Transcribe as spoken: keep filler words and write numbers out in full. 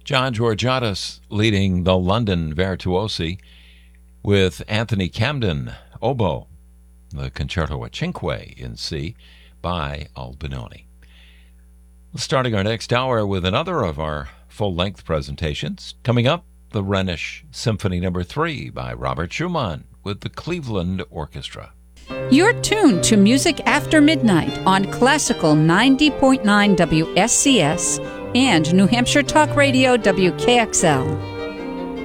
John Georgiadis leading the London Virtuosi with Anthony Camden, oboe, the Concerto a Cinque in C by Albinoni. Starting our next hour with another of our full-length presentations. Coming up, the Rhenish Symphony Number three by Robert Schumann with the Cleveland Orchestra. You're tuned to Music After Midnight on Classical ninety point nine W S C S and New Hampshire Talk Radio W K X L.